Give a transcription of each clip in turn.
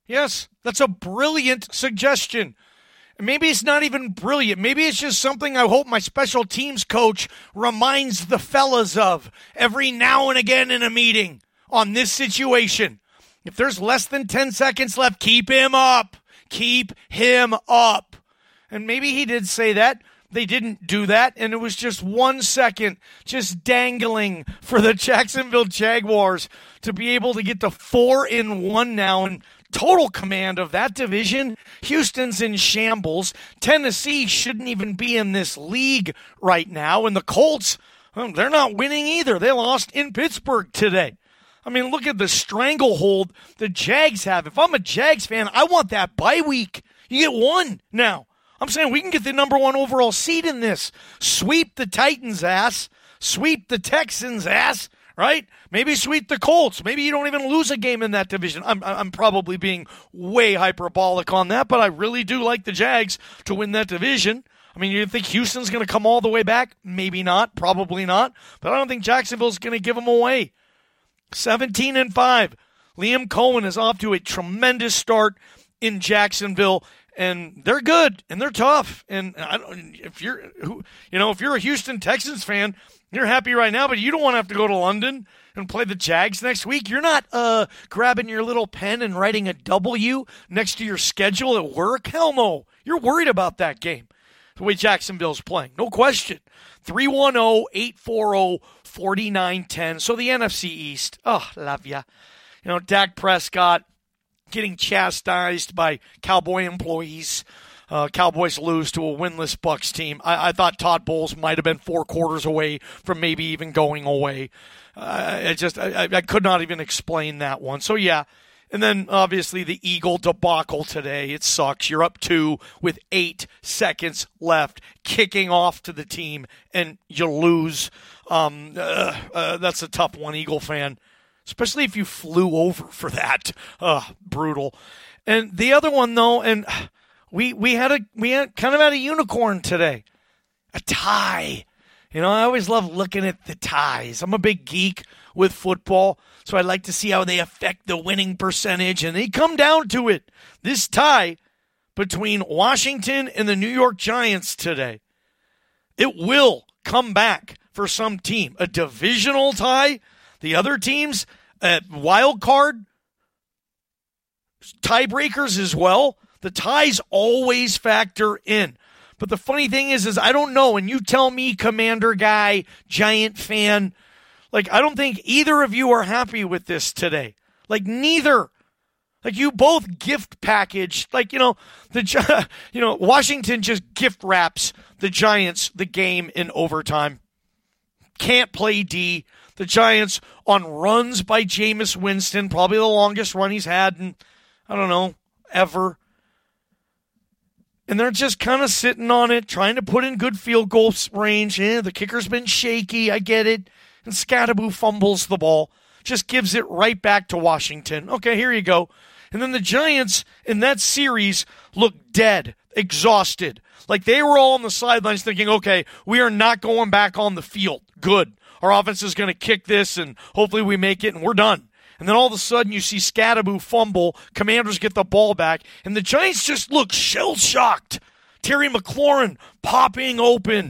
Yes, that's a brilliant suggestion. Maybe it's not even brilliant. Maybe it's just something I hope my special teams coach reminds the fellas of every now and again in a meeting on this situation. If there's less than 10 seconds left, keep him up. Keep him up. And maybe he did say that. They didn't do that, and it was just 1 second just dangling for the Jacksonville Jaguars to be able to get to 4-1 now and total command of that division. Houston's in shambles. Tennessee shouldn't even be in this league right now, and the Colts, they're not winning either. They lost in Pittsburgh today. I mean, look at the stranglehold the Jags have. If I'm a Jags fan, I want that bye week. You get one now. I'm saying we can get the number 1 overall seed in this. Sweep the Titans' ass. Sweep the Texans' ass, right? Maybe sweep the Colts. Maybe you don't even lose a game in that division. I'm probably being way hyperbolic on that, but I really do like the Jags to win that division. I mean, you think Houston's going to come all the way back? Maybe not. Probably not. But I don't think Jacksonville's going to give them away. 17-5. Liam Cohen is off to a tremendous start in Jacksonville. And they're good, and they're tough. And if you're a Houston Texans fan, you're happy right now, but you don't want to have to go to London and play the Jags next week. You're not grabbing your little pen and writing a W next to your schedule at work. Hell no. You're worried about that game, the way Jacksonville's playing. No question. 310-840-4910. So the NFC East. Oh, love ya. Dak Prescott getting chastised by Cowboy employees. Cowboys lose to a winless Bucs team. I thought Todd Bowles might have been 4 quarters away from maybe even going away. I could not even explain that one. So, yeah. And then, obviously, the Eagle debacle today. It sucks. You're up 2 with 8 seconds left, kicking off to the team, and you lose. That's a tough one, Eagle fan. Especially if you flew over for that. Brutal. And the other one, though, and we had kind of had a unicorn today. A tie. I always love looking at the ties. I'm a big geek with football, so I like to see how they affect the winning percentage, and they come down to it. This tie between Washington and the New York Giants today. It will come back for some team. A divisional tie. The other teams, wild card, tiebreakers as well. The ties always factor in. But the funny thing is I don't know, and you tell me, Commander guy, Giant fan, I don't think either of you are happy with this today. Neither. You both gift package. Washington just gift wraps the Giants the game in overtime. Can't play D. The Giants on runs by Jameis Winston, probably the longest run he's had in, ever. And they're just kind of sitting on it, trying to put in good field goal range. The kicker's been shaky, I get it. And Scatterboo fumbles the ball, just gives it right back to Washington. Okay, here you go. And then the Giants in that series look dead, exhausted. They were all on the sidelines thinking, okay, we are not going back on the field. Good. Our offense is going to kick this, and hopefully we make it, and we're done. And then all of a sudden you see Scatterboo fumble, Commanders get the ball back, and the Giants just look shell-shocked. Terry McLaurin popping open.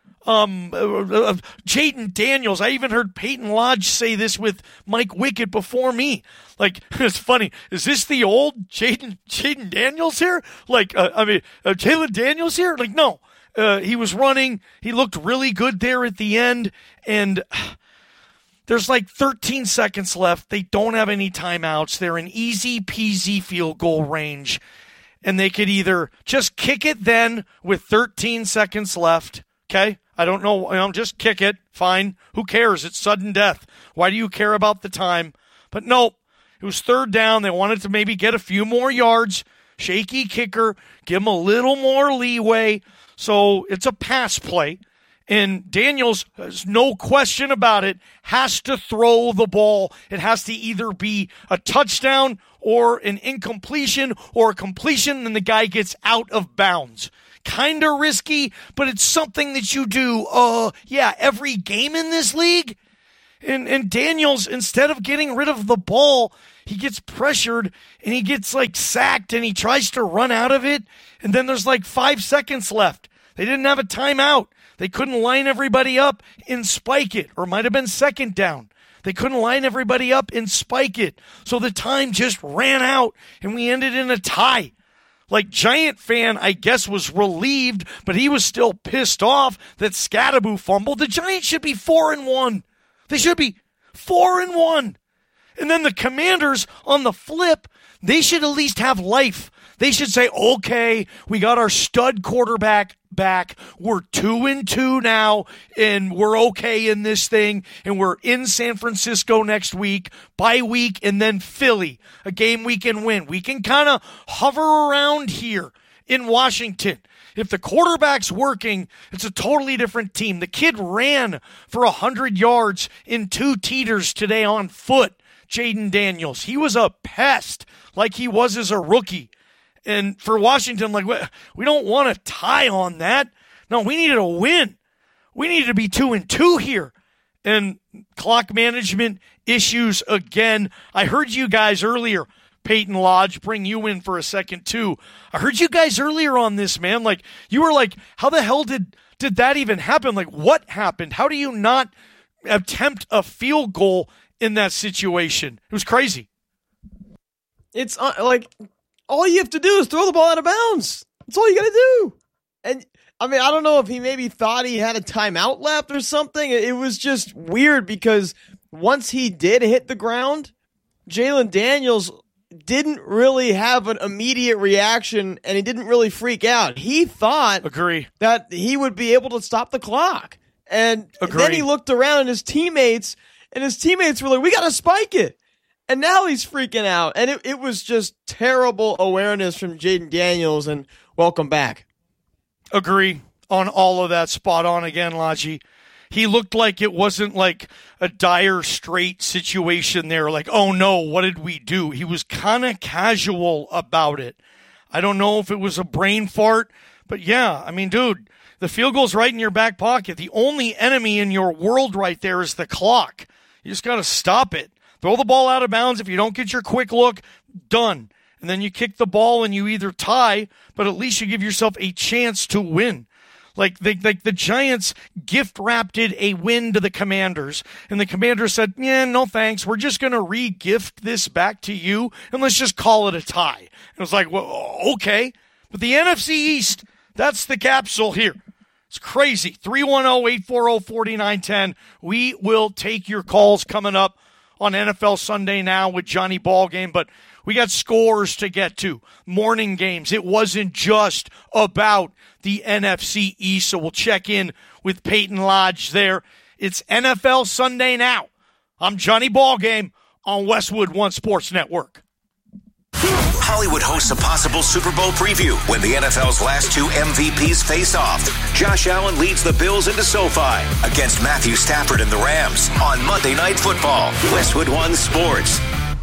Jayden Daniels. I even heard Peyton Lodge say this with Mike Wickett before me. It's funny. Is this the old Jayden Daniels here? Jayden Daniels here? No. He was running. He looked really good there at the end. And there's 13 seconds left. They don't have any timeouts. They're in easy peasy field goal range. And they could either just kick it then with 13 seconds left. Okay? I don't know. Just kick it. Fine. Who cares? It's sudden death. Why do you care about the time? But nope. It was 3rd down. They wanted to maybe get a few more yards. Shaky kicker. Give him a little more leeway. So it's a pass play. And Daniels, there's no question about it, has to throw the ball. It has to either be a touchdown or an incompletion or a completion, and the guy gets out of bounds. Kind of risky, but it's something that you do, every game in this league. And Daniels, instead of getting rid of the ball, he gets pressured and he gets sacked and he tries to run out of it. And then there's 5 seconds left. They didn't have a timeout. They couldn't line everybody up and spike it, or it might have been second down. They couldn't line everybody up and spike it. So the time just ran out and we ended in a tie. Giant fan, I guess, was relieved, but he was still pissed off that Scadaboo fumbled. The Giants should be 4-1. They should be 4-1. And then the Commanders, on the flip, they should at least have life. They should say, okay, we got our stud quarterback back. We're 2-2 now, and we're okay in this thing. And we're in San Francisco next week, bye week, and then Philly, a game we can win. We can kind of hover around here in Washington. If the quarterback's working, it's a totally different team. The kid ran for 100 yards in 2 teeters today on foot, Jaden Daniels. He was a pest like he was as a rookie. And for Washington, we don't want a tie on that. No, we needed a win. We needed to be 2-2 here. And clock management issues again. I heard you guys earlier, Peyton Lodge, bring you in for a second too. I heard you guys earlier on this, man. You were how the hell did that even happen? What happened? How do you not attempt a field goal in that situation? It was crazy. It's all you have to do is throw the ball out of bounds. That's all you got to do. And I don't know if he maybe thought he had a timeout left or something. It was just weird because once he did hit the ground, Jalen Daniels didn't really have an immediate reaction and he didn't really freak out. He thought that he would be able to stop the clock. And then he looked around and his teammates were like, we got to spike it. And now he's freaking out. And it was just terrible awareness from Jaden Daniels, and welcome back. Agree on all of that. Spot on again, Laji. He looked like it wasn't a dire straight situation there. Oh no, what did we do? He was kind of casual about it. I don't know if it was a brain fart, but yeah, dude, the field goal's right in your back pocket. The only enemy in your world right there is the clock. You just got to stop it. Throw the ball out of bounds. If you don't get your quick look, done. And then you kick the ball and you either tie, but at least you give yourself a chance to win. The Giants gift-wrapped a win to the Commanders, and the Commanders said, yeah, no thanks. We're just going to re-gift this back to you, and let's just call it a tie. And it was well, okay. But the NFC East, that's the capsule here. It's crazy. 310-840-4910. We will take your calls coming up on NFL Sunday Now with Johnny Ballgame, but we got scores to get to, morning games. It wasn't just about the NFC East, so we'll check in with Peyton Lodge there. It's NFL Sunday Now. I'm Johnny Ballgame on Westwood One Sports Network. Hollywood hosts a possible Super Bowl preview when the NFL's last 2 MVPs face off. Josh Allen leads the Bills into SoFi against Matthew Stafford and the Rams on Monday Night Football. Westwood One Sports.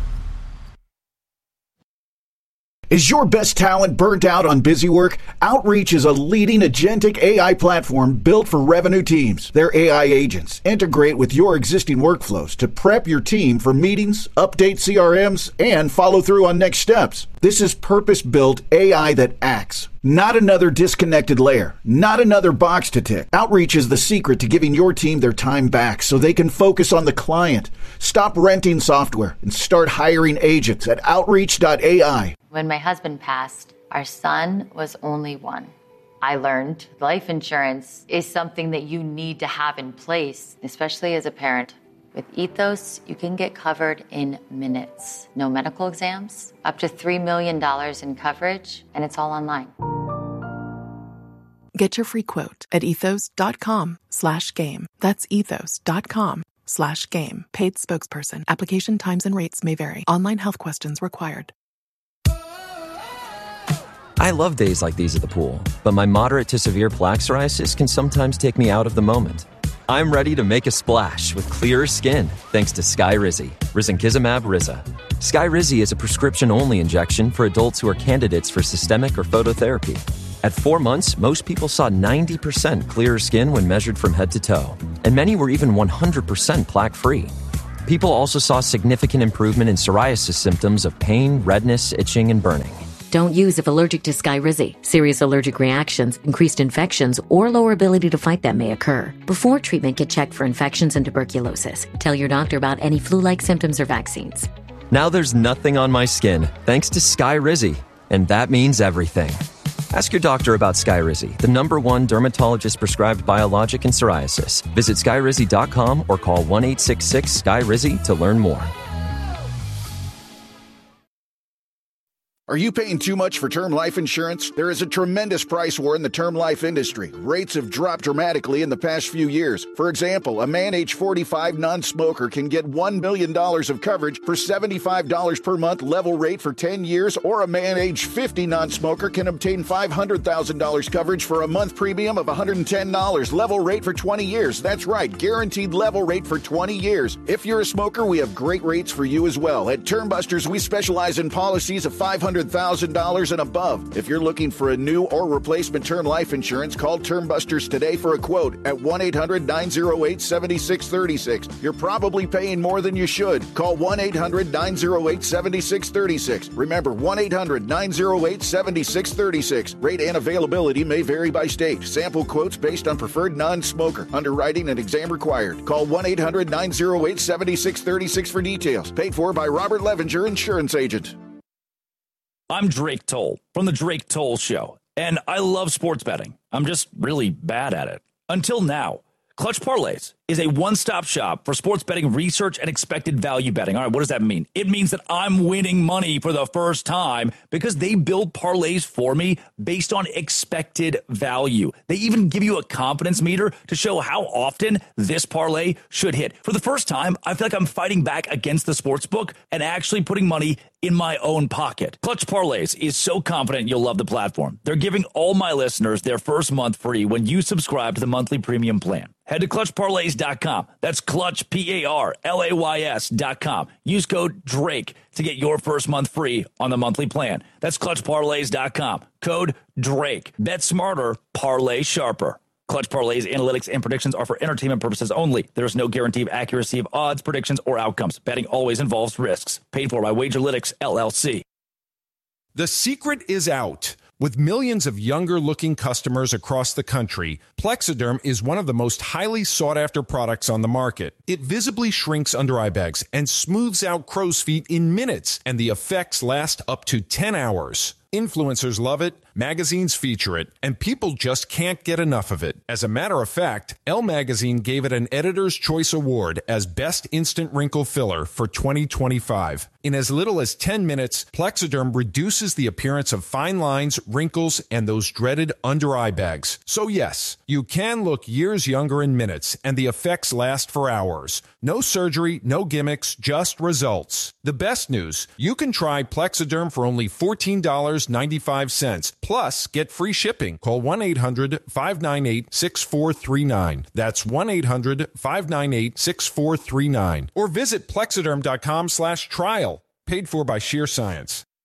Is your best talent burnt out on busy work? Outreach is a leading agentic AI platform built for revenue teams. Their AI agents integrate with your existing workflows to prep your team for meetings, update CRMs, and follow through on next steps. This is purpose-built AI that acts. Not another disconnected layer. Not another box to tick. Outreach is the secret to giving your team their time back so they can focus on the client. Stop renting software and start hiring agents at Outreach.ai. When my husband passed, our son was only 1. I learned life insurance is something that you need to have in place, especially as a parent. With Ethos, you can get covered in minutes. No medical exams, up to $3 million in coverage, and it's all online. Get your free quote at ethos.com/game. That's ethos.com/game. Paid spokesperson. Application times and rates may vary. Online health questions required. I love days like these at the pool, but my moderate to severe plaque psoriasis can sometimes take me out of the moment. I'm ready to make a splash with clearer skin thanks to Skyrizi, risankizumab Riza. Skyrizi is a prescription-only injection for adults who are candidates for systemic or phototherapy. At 4 months, most people saw 90% clearer skin when measured from head to toe, and many were even 100% plaque-free. People also saw significant improvement in psoriasis symptoms of pain, redness, itching, and burning. Don't use if allergic to Skyrizi. Serious allergic reactions, increased infections, or lower ability to fight them may occur. Before treatment, get checked for infections and tuberculosis. Tell your doctor about any flu-like symptoms or vaccines. Now there's nothing on my skin, thanks to Skyrizi, and that means everything. Ask your doctor about Skyrizi, the #1 dermatologist-prescribed biologic in psoriasis. Visit Skyrizi.com or call 1-866-SKY-RIZI to learn more. Are you paying too much for term life insurance? There is a tremendous price war in the term life industry. Rates have dropped dramatically in the past few years. For example, a man age 45 non-smoker can get $1 million of coverage for $75 per month level rate for 10 years, or a man age 50 non-smoker can obtain $500,000 coverage for a month premium of $110 level rate for 20 years. That's right, guaranteed level rate for 20 years. If you're a smoker, we have great rates for you as well. At Termbusters, we specialize in policies of $500,000 and above. If you're looking for a new or replacement term life insurance, call Termbusters today for a quote at 1-800-908-7636. You're probably paying more than you should. Call 1-800-908-7636. Remember, 1-800-908-7636. Rate and availability may vary by state. Sample quotes based on preferred non-smoker. Underwriting and exam required. Call 1-800-908-7636 for details. Paid for by Robert Levinger, Insurance Agent. I'm Drake Toll from The Drake Toll Show, and I love sports betting. I'm just really bad at it. Until now. Clutch Parlays is a one-stop shop for sports betting research and expected value betting. All right, what does that mean? It means that I'm winning money for the first time because they build parlays for me based on expected value. They even give you a confidence meter to show how often this parlay should hit. For the first time, I feel like I'm fighting back against the sports book and actually putting money in my own pocket. Clutch Parlays is so confident you'll love the platform. They're giving all my listeners their first month free when you subscribe to the monthly premium plan. Head to ClutchParlays.com. That's Clutch, PARLAYS.com. Use code DRAKE to get your first month free on the monthly plan. That's ClutchParlays.com. Code DRAKE. Bet smarter, parlay sharper. Clutch Parlays analytics and predictions are for entertainment purposes only. There is no guarantee of accuracy of odds, predictions, or outcomes. Betting always involves risks. Paid for by Wagerlytics, LLC. The secret is out. With millions of younger-looking customers across the country, Plexiderm is one of the most highly sought-after products on the market. It visibly shrinks under-eye bags and smooths out crow's feet in minutes, and the effects last up to 10 hours. Influencers love it, magazines feature it, and people just can't get enough of it. As a matter of fact, Elle Magazine gave it an Editor's Choice Award as Best Instant Wrinkle Filler for 2025. In as little as 10 minutes, Plexiderm reduces the appearance of fine lines, wrinkles, and those dreaded under-eye bags. So yes, you can look years younger in minutes, and the effects last for hours. No surgery, no gimmicks, just results. The best news, you can try Plexiderm for only $14.95. Plus, get free shipping. Call 1-800-598-6439. That's 1-800-598-6439. Or visit Plexiderm.com/trial. Paid for by Sheer Science.